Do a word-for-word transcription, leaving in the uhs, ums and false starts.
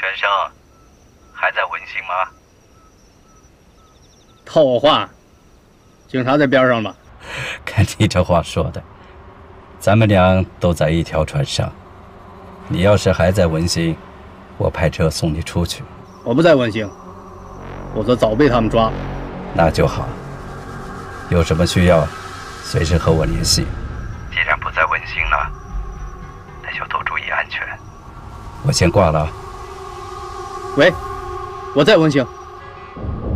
全生，还在温馨吗？ 套我话，警察在边上吧？ 看你这话说的，咱们俩都在一条船上。你要是还在温馨，我派车送你出去。 我不在温馨，否则早被他们抓。 那就好。有什么需要，随时和我联系。 既然不在温馨了，那就多注意安全。 我先挂了啊。 喂，我在温馨。